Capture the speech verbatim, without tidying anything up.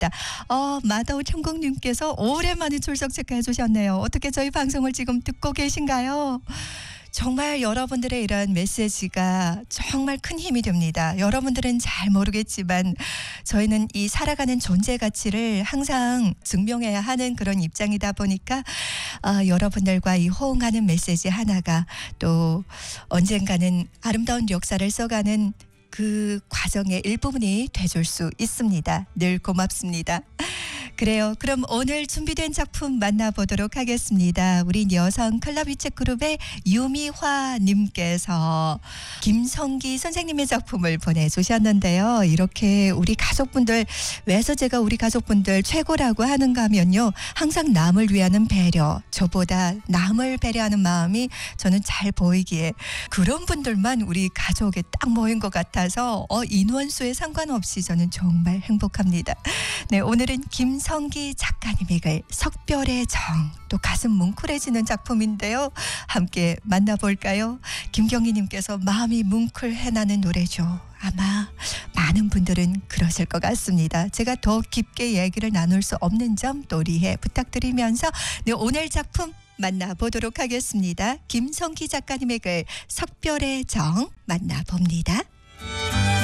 있다. 어, 마더우 천국님께서 오랜만에 출석 체크해 주셨네요. 어떻게 저희 방송을 지금 듣고 계신가요? 정말 여러분들의 이런 메시지가 정말 큰 힘이 됩니다. 여러분들은 잘 모르겠지만 저희는 이 살아가는 존재 가치를 항상 증명해야 하는 그런 입장이다 보니까 아, 여러분들과 이 호응하는 메시지 하나가 또 언젠가는 아름다운 역사를 써가는 그 과정의 일부분이 돼줄 수 있습니다. 늘 고맙습니다. 그래요. 그럼 오늘 준비된 작품 만나보도록 하겠습니다. 우리 여성 클럽 위챗 그룹의 유미화 님께서 김성기 선생님의 작품을 보내주셨는데요. 이렇게 우리 가족분들, 왜서 제가 우리 가족분들 최고라고 하는가 하면요. 항상 남을 위하는 배려, 저보다 남을 배려하는 마음이 저는 잘 보이기에 그런 분들만 우리 가족에 딱 모인 것 같아서 어, 인원수에 상관없이 저는 정말 행복합니다. 네, 오늘은 김성기 작가님의 글 석별의 정, 또 가슴 뭉클해지는 작품인데요. 함께 만나볼까요? 김경희님께서 마음이 뭉클해나는 노래죠. 아마 많은 분들은 그러실 것 같습니다. 제가 더 깊게 얘기를 나눌 수 없는 점 또 이해 부탁드리면서 네, 오늘 작품 만나보도록 하겠습니다. 김성기 작가님의 글 석별의 정 만나봅니다.